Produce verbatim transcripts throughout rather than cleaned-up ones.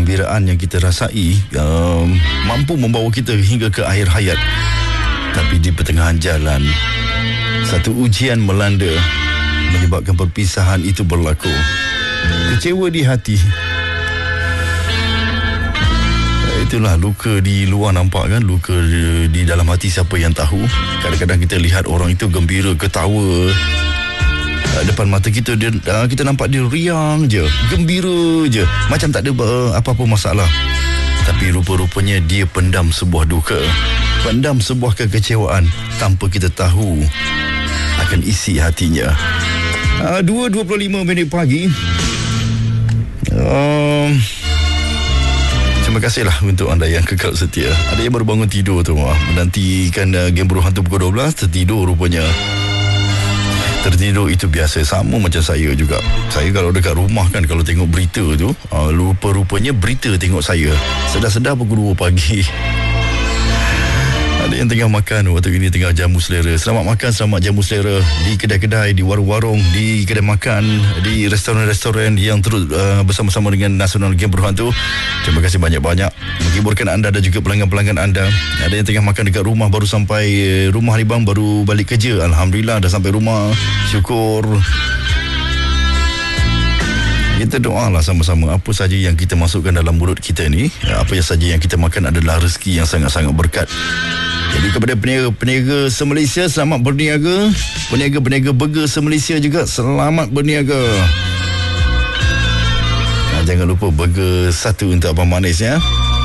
kegembiraan yang kita rasai uh, mampu membawa kita hingga ke akhir hayat. Tapi di pertengahan jalan, satu ujian melanda, menyebabkan perpisahan itu berlaku. Kecewa di hati. Itulah luka di luar nampak kan, luka di, di dalam hati siapa yang tahu. Kadang-kadang kita lihat orang itu gembira, ketawa, depan mata kita dia, kita nampak dia riang je, gembira je, macam tak ada apa-apa masalah. Tapi rupa-rupanya dia pendam sebuah duka, pendam sebuah kekecewaan tanpa kita tahu akan isi hatinya. dua dua puluh lima minit pagi. um, Terima kasihlah untuk anda yang kekal setia. Ada yang baru bangun tidur tu, menantikan uh, game Buruh Hantu pukul dua belas, tertidur rupanya. Tertidur itu biasa, sama macam saya juga. Saya kalau dekat rumah kan, kalau tengok berita tu, uh, lupa-rupanya berita tengok saya. Sedar-sedar pukul dua pagi. Ada yang tengah makan waktu ini, tengah jamu selera. Selamat makan, selamat jamu selera di kedai-kedai, di warung-warung, di kedai makan, di restoran-restoran yang terus uh, bersama-sama dengan Nasional Game Buruh Hantu. Terima kasih banyak-banyak menghiburkan anda dan juga pelanggan-pelanggan anda. Ada yang tengah makan dekat rumah, baru sampai rumah ni bang, baru balik kerja. Alhamdulillah dah sampai rumah. Syukur. Kita doalah sama-sama apa saja yang kita masukkan dalam mulut kita ni, apa saja yang kita makan adalah rezeki yang sangat-sangat berkat. Jadi kepada peniaga-peniaga se-Malaysia, selamat berniaga. Peniaga-peniaga burger se-Malaysia juga, selamat berniaga. Nah, jangan lupa burger satu untuk abang manis ya.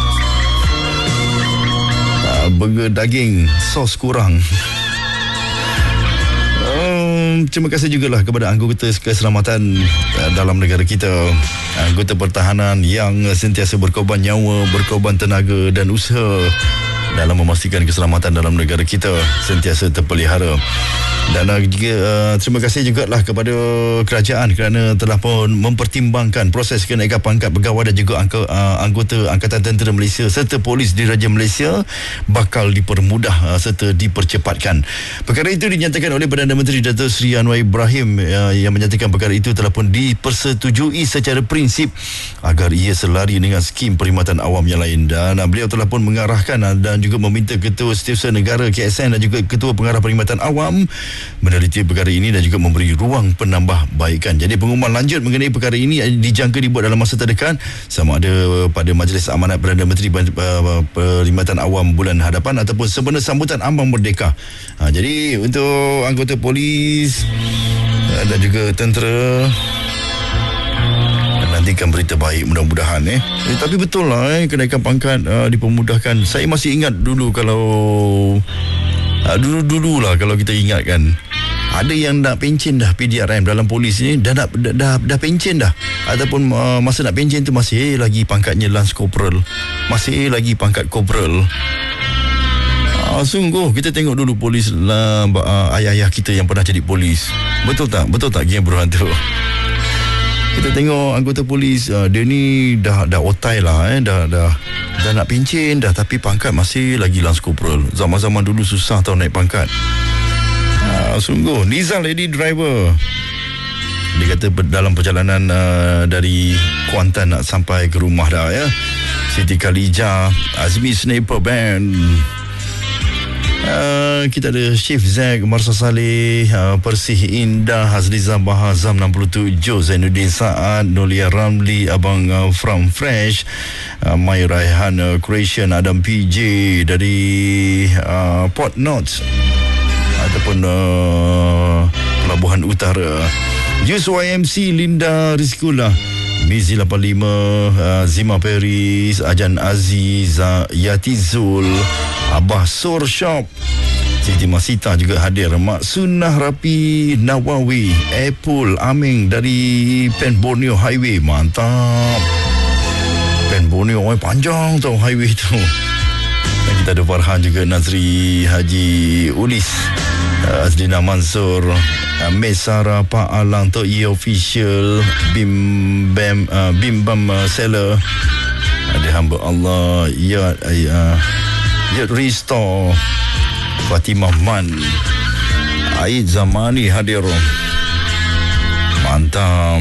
Uh, burger daging, sos kurang. Terima kasih jugalah kepada anggota keselamatan dalam negara kita, anggota pertahanan yang sentiasa berkorban nyawa, berkorban tenaga dan usaha dalam memastikan keselamatan dalam negara kita sentiasa terpelihara. Dan uh, juga, uh, terima kasih juga lah kepada kerajaan kerana telah pun mempertimbangkan proses kenaikan pangkat pegawai dan juga angka, uh, anggota Angkatan Tentera Malaysia serta Polis Diraja Malaysia bakal dipermudah uh, serta dipercepatkan. Perkara itu dinyatakan oleh Perdana Menteri Datuk Seri Anwar Ibrahim uh, yang menyatakan perkara itu telah pun dipersetujui secara prinsip agar ia selari dengan skim perkhidmatan awam yang lain. Dan uh, beliau telah pun mengarahkan uh, dan juga meminta Ketua Setiausaha Negara K S N dan juga Ketua Pengarah Perkhidmatan Awam meneliti perkara ini dan juga memberi ruang penambahbaikan. Jadi pengumuman lanjut mengenai perkara ini dijangka dibuat dalam masa terdekat, sama ada pada Majlis Amanat Perdana Menteri Perkhidmatan Awam bulan hadapan ataupun sebenar sambutan Ambang Merdeka. Ha, jadi untuk anggota polis dan juga tentera, nantikan berita baik mudah-mudahan eh. eh tapi betul lah eh, kenaikan pangkat uh, dipermudahkan. Saya masih ingat dulu kalau uh, dulu-dulu lah kalau kita ingat kan, ada yang nak pencen dah P D R M dalam polis ni, dah dah dah, dah, dah pencen dah, ataupun uh, masa nak pencen tu masih lagi pangkatnya Lance Corporal, masih lagi pangkat Corporal. Uh, sungguh kita tengok dulu polis lah, uh, ayah-ayah kita yang pernah jadi polis. Betul tak? Betul tak Game Buruh Hantu? Kita tengok anggota polis, uh, dia ni dah dah otai lah eh, dah dah dah nak pencen dah, tapi pangkat masih lagi Lance Corporal. Zaman-zaman dulu susah tau naik pangkat. Uh, sungguh. Nizal lady driver, dia kata dalam perjalanan uh, dari Kuantan nak sampai ke rumah dah ya. Siti Khalijah, Azmi Sniper Band. Uh, kita ada Chief Zack, Marsa Saleh, uh, Persih Indah, Hazliza Bahazam enam puluh tujuh, Zainuddin Saad, Nolia Ramli, Abang uh, From Fresh, uh, Mai Raihan uh, Croatian, Adam P J dari uh, Port Knots ataupun uh, Pelabuhan Utara, Yus Y M C, Linda Rizkula, Mizi lapan puluh lima, uh, Zima Peris, Ajan Aziz, uh, Yati Zul, Abah Sur Shop, Siti Masita juga hadir, Mak Sunnah Rapi, Nawawi, Apple, Aming dari Pen Borneo Highway. Mantap. Pen Borneo oh, panjang tau highway tu. Dan kita ada Farhan juga, Nazri Haji Ulis, uh, Azlina Mansur, uh, Mesara Pak Alang, Tok Ye Official, Bim Bam, uh, Bim Bam uh, Seller, ada hamba Allah, ya uh, Yat Restore, Fatimah Man, Aid Zamani hadir. Mantap.